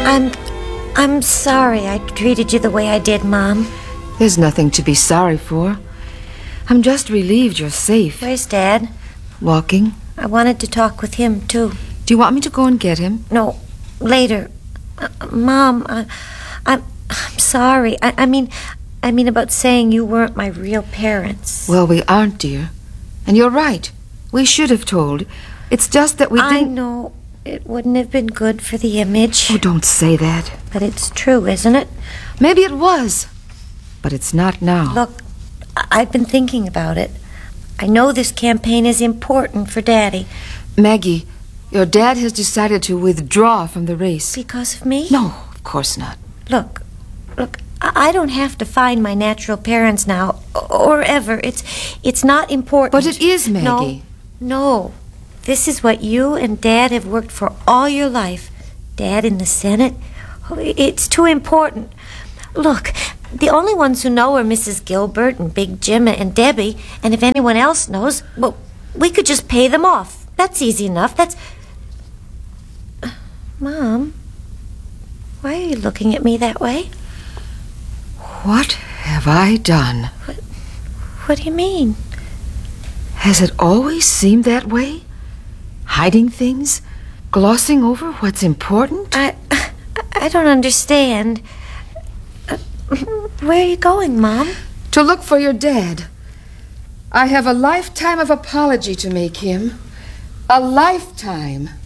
I'm sorry I treated you the way I did, Mom. There's nothing to be sorry for. I'm just relieved you're safe. Where's Dad? Walking. I wanted to talk with him, too. Do you want me to go and get him? No, later. Mom, I'm sorry. I mean about saying you weren't my real parents. Well, we aren't, dear. And you're right. We should have told. It's just that we didn't... I know. It wouldn't have been good for the image. Oh, don't say that. But it's true, isn't it? Maybe it was. But it's not now. Look, I've been thinking about it. I know this campaign is important for Daddy. Maggie, your dad has decided to withdraw from the race. Because of me? No, of course not. Look, I don't have to find my natural parents now, or ever. It's not important. But it is, Maggie. No. This is what you and Dad have worked for all your life. Dad in the Senate. It's too important. Look, the only ones who know are Mrs. Gilbert and Big Jim and Debbie, and if anyone else knows, well, we could just pay them off. That's easy enough. Mom, why are you looking at me that way? What have I done? What do you mean? Has it always seemed that way? Hiding things? Glossing over what's important? I don't understand. Where are you going, Mom? To look for your dad. I have a lifetime of apology to make him. A lifetime.